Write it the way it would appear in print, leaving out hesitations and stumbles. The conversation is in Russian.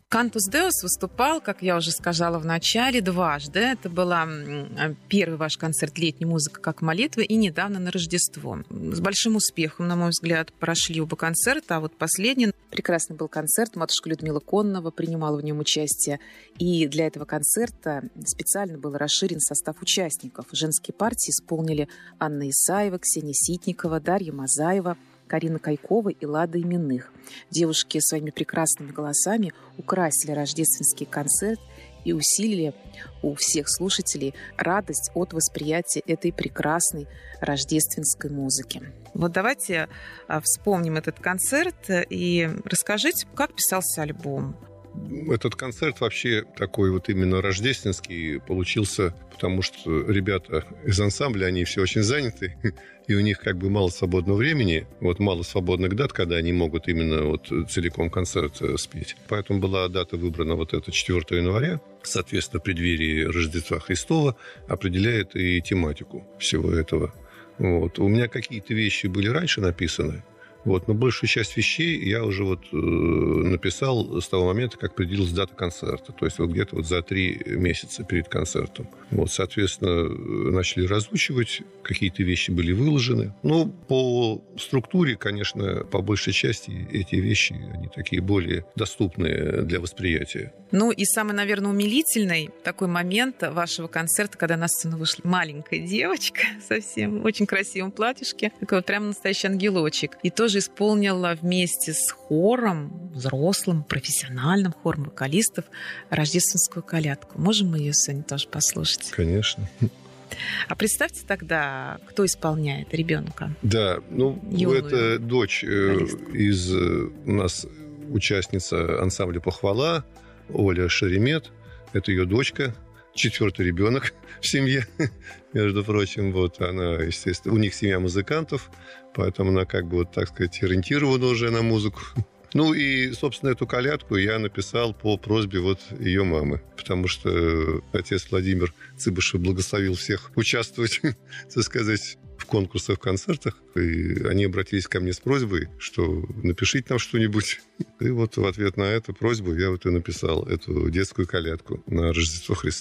Cantus Deus выступал, как я уже сказала в начале, дважды. Это был первый ваш концерт «Летняя музыка как молитва» и недавно на Рождество. С большим успехом, на мой взгляд, прошли оба концерта, а вот последний прекрасный был концерт. Матушка Людмила Коннова принимала в нем участие. И для этого концерта специально был расширен состав участников. Женские партии исполнили Анна Исаева, Ксения Ситникова, Дарья Мазаева, Карина Кайкова и Лада Именных. Девушки своими прекрасными голосами украсили рождественский концерт и усилили у всех слушателей радость от восприятия этой прекрасной рождественской музыки. Вот давайте вспомним этот концерт и расскажите, как писался альбом. Этот концерт вообще такой вот именно рождественский получился, потому что ребята из ансамбля, они все очень заняты, и у них как бы мало свободного времени, вот мало свободных дат, когда они могут именно вот целиком концерт спеть. Поэтому была дата выбрана вот эта 4 января, соответственно, в преддверии Рождества Христова, определяет и тематику всего этого. Вот. У меня какие-то вещи были раньше написаны, вот, но большую часть вещей я уже вот написал с того момента, как определилась дата концерта. То есть вот где-то вот за 3 месяца перед концертом. Вот, соответственно, начали разучивать, какие-то вещи были выложены. Но по структуре, конечно, по большей части эти вещи, они такие более доступные для восприятия. Ну и самый, наверное, умилительный такой момент вашего концерта, когда на сцену вышла маленькая девочка совсем, в очень красивом платьишке, такой вот прям настоящий ангелочек. И тоже исполнила вместе с хором, взрослым, профессиональным хором вокалистов, рождественскую колядку. Можем мы ее сегодня тоже послушать? Конечно. А представьте тогда, кто исполняет ребенка? Да, ну, юную это дочь из у нас участница ансамбля «Похвала», Оля Шеремет. Это ее дочка, 4-й ребенок в семье, между прочим. Вот она, естественно, у них семья музыкантов, поэтому она, как бы, вот, так сказать, ориентирована уже на музыку. Ну и, собственно, эту колядку я написал по просьбе вот ее мамы, потому что отец Владимир Цыбышев благословил всех участвовать, так сказать, в конкурсах, в концертах. И они обратились ко мне с просьбой, что напишите нам что-нибудь. И вот в ответ на эту просьбу я вот и написал эту детскую колядку на Рождество Христова.